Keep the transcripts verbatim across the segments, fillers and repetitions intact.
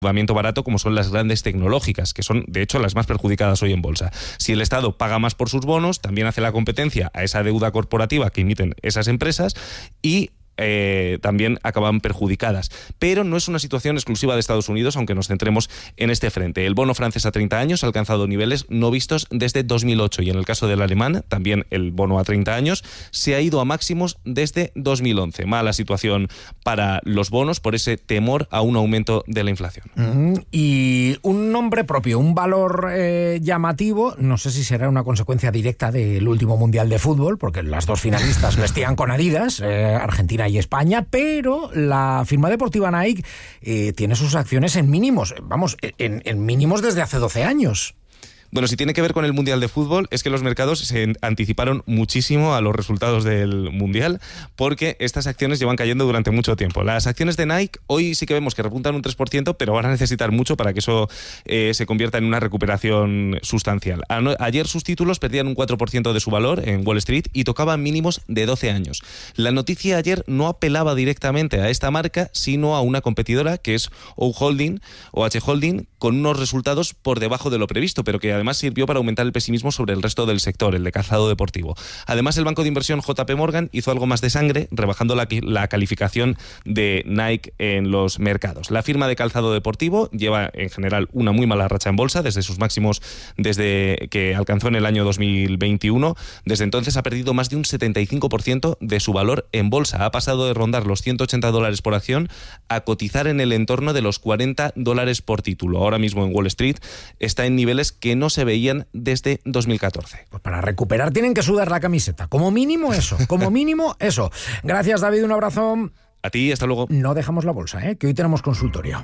endeudamiento barato como son las grandes tecnológicas, que son de hecho las más perjudicadas hoy en bolsa. Si el Estado paga más por sus bonos, también hace la competencia a esa deuda corporativa que emiten esas empresas y Eh, también acaban perjudicadas. Pero no es una situación exclusiva de Estados Unidos, aunque nos centremos en este frente. El bono francés a treinta años ha alcanzado niveles no vistos desde dos mil ocho y en el caso del alemán, también el bono a treinta años, se ha ido a máximos desde dos mil once. Mala situación para los bonos por ese temor a un aumento de la inflación. Mm, y un nombre propio, un valor eh, llamativo, no sé si será una consecuencia directa del último Mundial de Fútbol, porque las dos finalistas vestían con Adidas, eh, Argentina y España, pero la firma deportiva Nike eh, tiene sus acciones en mínimos, vamos, en, en mínimos desde hace doce años. Bueno, si tiene que ver con el Mundial de Fútbol, es que los mercados se anticiparon muchísimo a los resultados del Mundial porque estas acciones llevan cayendo durante mucho tiempo. Las acciones de Nike hoy sí que vemos que repuntan un tres por ciento, pero van a necesitar mucho para que eso eh, se convierta en una recuperación sustancial. Ayer sus títulos perdían un cuatro por ciento de su valor en Wall Street y tocaban mínimos de doce años. La noticia ayer no apelaba directamente a esta marca, sino a una competidora que es O Holding, O H Holding, con unos resultados por debajo de lo previsto, pero que además sirvió para aumentar el pesimismo sobre el resto del sector, el de calzado deportivo. Además, el banco de inversión J P Morgan hizo algo más de sangre, rebajando la, la calificación de Nike en los mercados. La firma de calzado deportivo lleva en general una muy mala racha en bolsa, desde sus máximos desde que alcanzó en el año dos mil veintiuno. Desde entonces ha perdido más de un setenta y cinco por ciento de su valor en bolsa. Ha pasado de rondar los ciento ochenta dólares por acción a cotizar en el entorno de los cuarenta dólares por título. Ahora mismo en Wall Street está en niveles que no se veían desde dos mil catorce. Pues para recuperar tienen que sudar la camiseta. Como mínimo eso, como mínimo eso. Gracias, David, un abrazo. A ti, hasta luego. No dejamos la bolsa, ¿eh? Que hoy tenemos consultorio.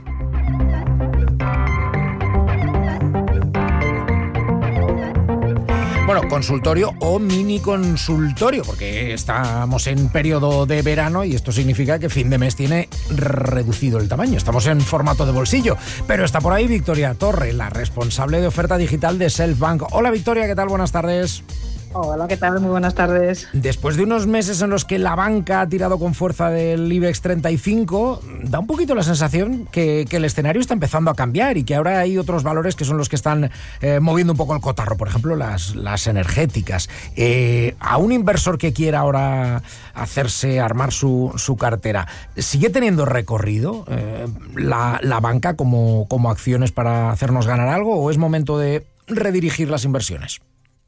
Bueno, consultorio o mini consultorio, porque estamos en periodo de verano y esto significa que fin de mes tiene reducido el tamaño. Estamos en formato de bolsillo, pero está por ahí Victoria Torre, la responsable de oferta digital de Selfbank. Hola Victoria, ¿qué tal? Buenas tardes. Hola, ¿qué tal? Muy buenas tardes. Después de unos meses en los que la banca ha tirado con fuerza del IBEX treinta y cinco, da un poquito la sensación que, que el escenario está empezando a cambiar y que ahora hay otros valores que son los que están eh, moviendo un poco el cotarro, por ejemplo, las, las energéticas. Eh, a un inversor que quiera ahora hacerse, armar su, su cartera, ¿sigue teniendo recorrido eh, la, la banca como, como acciones para hacernos ganar algo o es momento de redirigir las inversiones?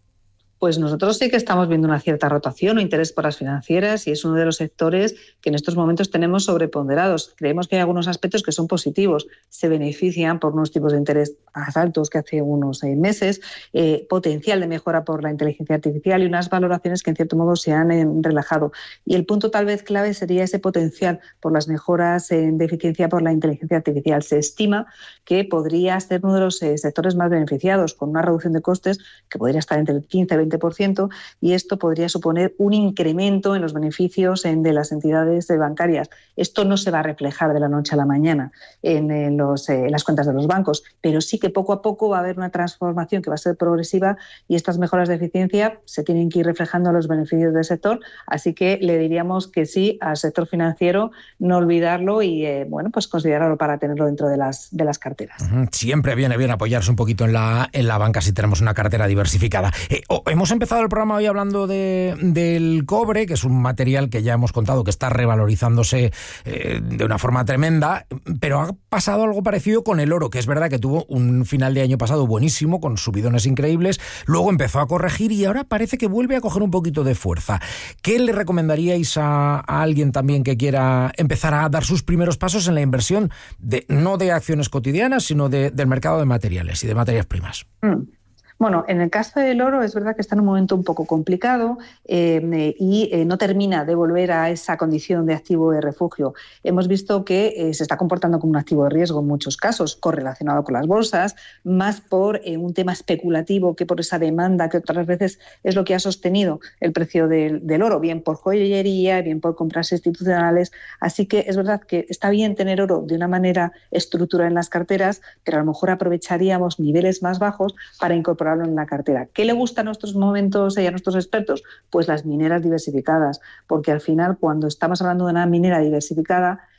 Pues nosotros sí que estamos viendo una cierta rotación o interés por las financieras y es uno de los sectores que en estos momentos tenemos sobreponderados. Creemos que hay algunos aspectos que son positivos. Se benefician por unos tipos de interés más altos que hace unos seis meses, eh, potencial de mejora por la inteligencia artificial y unas valoraciones que en cierto modo se han eh, relajado. Y el punto tal vez clave sería ese potencial por las mejoras en de eficiencia por la inteligencia artificial. Se estima que podría ser uno de los eh, sectores más beneficiados con una reducción de costes que podría estar entre el quince y veinte por ciento y esto podría suponer un incremento en los beneficios en, de las entidades bancarias. Esto no se va a reflejar de la noche a la mañana en, en, los, eh, en las cuentas de los bancos, pero sí que poco a poco va a haber una transformación que va a ser progresiva y estas mejoras de eficiencia se tienen que ir reflejando en los beneficios del sector, así que le diríamos que sí al sector financiero, no olvidarlo y eh, bueno, pues considerarlo para tenerlo dentro de las, de las carteras. Siempre viene bien apoyarse un poquito en la, en la banca si tenemos una cartera diversificada. Eh, oh, hemos empezado el programa hoy hablando de, del cobre, que es un material que ya hemos contado que está revalorizándose eh, de una forma tremenda, pero ha pasado algo parecido con el oro, que es verdad que tuvo un final de año pasado buenísimo, con subidones increíbles, luego empezó a corregir y ahora parece que vuelve a coger un poquito de fuerza. ¿Qué le recomendaríais a, a alguien también que quiera empezar a dar sus primeros pasos en la inversión, de, no de acciones cotidianas, sino de, del mercado de materiales y de materias primas? Mm. Bueno, en el caso del oro es verdad que está en un momento un poco complicado eh, y eh, no termina de volver a esa condición de activo de refugio. Hemos visto que eh, se está comportando como un activo de riesgo en muchos casos, correlacionado con las bolsas, más por eh, un tema especulativo que por esa demanda que otras veces es lo que ha sostenido el precio del, del oro, bien por joyería, bien por compras institucionales. Así que es verdad que está bien tener oro de una manera estructurada en las carteras, pero a lo mejor aprovecharíamos niveles más bajos para incorporar en la cartera. ¿Qué le gusta a nuestros momentos y a nuestros expertos? Pues las mineras diversificadas, porque al final cuando estamos hablando de una minera diversificada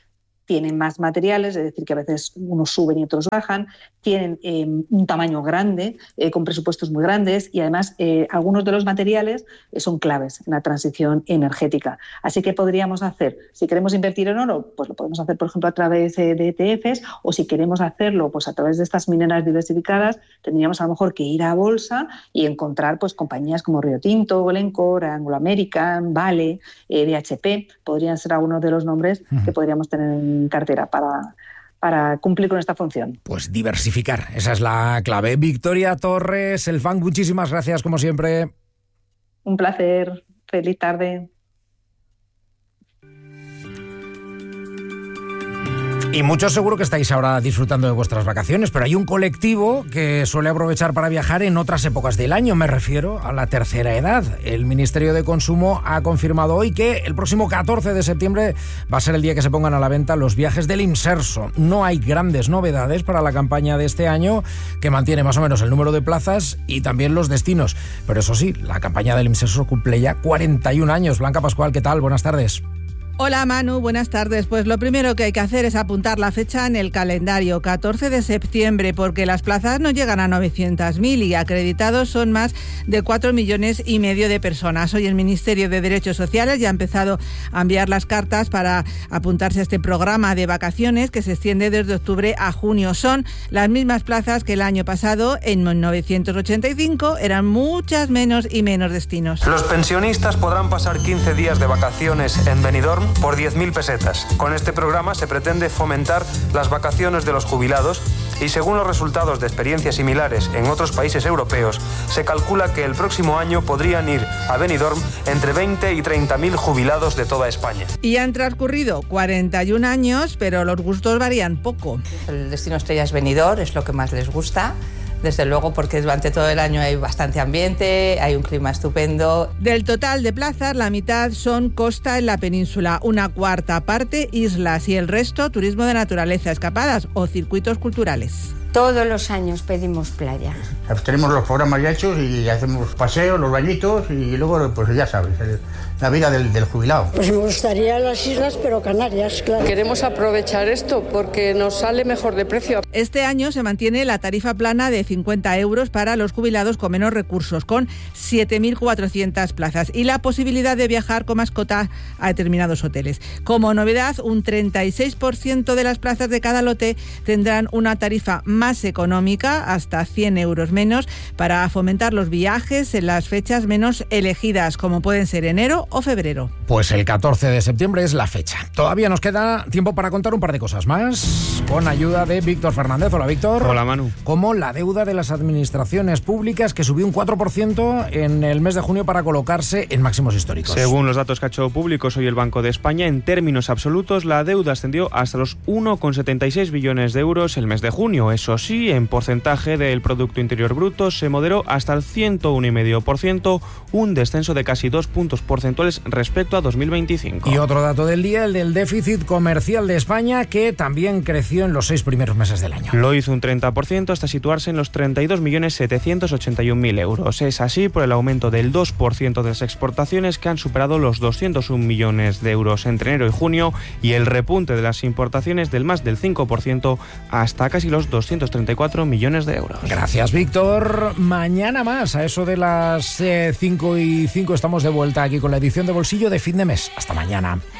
tienen más materiales, es decir, que a veces unos suben y otros bajan, tienen eh, un tamaño grande, eh, con presupuestos muy grandes y además eh, algunos de los materiales eh, son claves en la transición energética. Así que podríamos hacer, si queremos invertir en oro, pues lo podemos hacer, por ejemplo, a través de E T Fs, o si queremos hacerlo pues a través de estas mineras diversificadas, tendríamos a lo mejor que ir a bolsa y encontrar pues compañías como Río Tinto, Glencore, Anglo American, Vale, eh, B H P, podrían ser algunos de los nombres uh-huh. que podríamos tener en cartera para, para cumplir con esta función. Pues diversificar, esa es la clave. Victoria Torres, el F A N, muchísimas gracias como siempre. Un placer, feliz tarde. Y muchos seguro que estáis ahora disfrutando de vuestras vacaciones, pero hay un colectivo que suele aprovechar para viajar en otras épocas del año. Me refiero a la tercera edad. El Ministerio de Consumo ha confirmado hoy que el próximo catorce de septiembre va a ser el día que se pongan a la venta los viajes del Imserso. No hay grandes novedades para la campaña de este año, que mantiene más o menos el número de plazas y también los destinos. Pero eso sí, la campaña del Imserso cumple ya cuarenta y un años. Blanca Pascual, ¿qué tal? Buenas tardes. Hola Manu, buenas tardes. Pues lo primero que hay que hacer es apuntar la fecha en el calendario, catorce de septiembre, porque las plazas no llegan a novecientos mil y acreditados son más de cuatro millones y medio de personas. Hoy el Ministerio de Derechos Sociales ya ha empezado a enviar las cartas para apuntarse a este programa de vacaciones que se extiende desde octubre a junio. Son las mismas plazas que el año pasado, en mil novecientos ochenta y cinco, eran muchas menos y menos destinos. Los pensionistas podrán pasar quince días de vacaciones en Benidorm por diez mil pesetas. Con este programa se pretende fomentar las vacaciones de los jubilados y según los resultados de experiencias similares en otros países europeos, se calcula que el próximo año podrían ir a Benidorm entre veinte y treinta mil jubilados de toda España. Y han transcurrido cuarenta y un años, pero los gustos varían poco. El destino estrella es Benidorm, es lo que más les gusta. Desde luego, porque durante todo el año hay bastante ambiente, hay un clima estupendo. Del total de plazas, la mitad son costa en la península, una cuarta parte islas y el resto turismo de naturaleza, escapadas o circuitos culturales. Todos los años pedimos playa. Tenemos los programas ya hechos y hacemos paseos, los bañitos y luego, pues ya sabes, la vida del, del jubilado. Pues me gustaría las islas, pero Canarias, claro. Queremos aprovechar esto porque nos sale mejor de precio. Este año se mantiene la tarifa plana de cincuenta euros para los jubilados con menos recursos, con siete mil cuatrocientas plazas y la posibilidad de viajar con mascota a determinados hoteles. Como novedad, un treinta y seis por ciento de las plazas de cada lote tendrán una tarifa más económica, hasta cien euros menos, para fomentar los viajes en las fechas menos elegidas, como pueden ser enero o febrero. Pues el catorce de septiembre es la fecha. Todavía nos queda tiempo para contar un par de cosas más, con ayuda de Víctor Fernández. Hola, Víctor. Hola, Manu. Como la deuda de las administraciones públicas, que subió un cuatro por ciento en el mes de junio para colocarse en máximos históricos. Según los datos que ha hecho públicos hoy el Banco de España, en términos absolutos, la deuda ascendió hasta los uno coma setenta y seis billones de euros el mes de junio. Eso sí, en porcentaje del Producto Interior Bruto se moderó hasta el ciento uno coma cinco por ciento, un descenso de casi dos puntos porcentuales respecto a dos mil veinticinco. Y otro dato del día, el del déficit comercial de España, que también creció en los seis primeros meses del año. Lo hizo un treinta por ciento hasta situarse en los treinta y dos millones setecientos ochenta y un mil euros. Es así por el aumento del dos por ciento de las exportaciones, que han superado los doscientos un millones de euros entre enero y junio, y el repunte de las importaciones del más del cinco por ciento hasta casi los doscientos treinta y cuatro millones de euros. Gracias, Víctor. Mañana más, a eso de las eh, cinco y cinco, estamos de vuelta aquí con la edición de Bolsillo de fin de mes. Hasta mañana.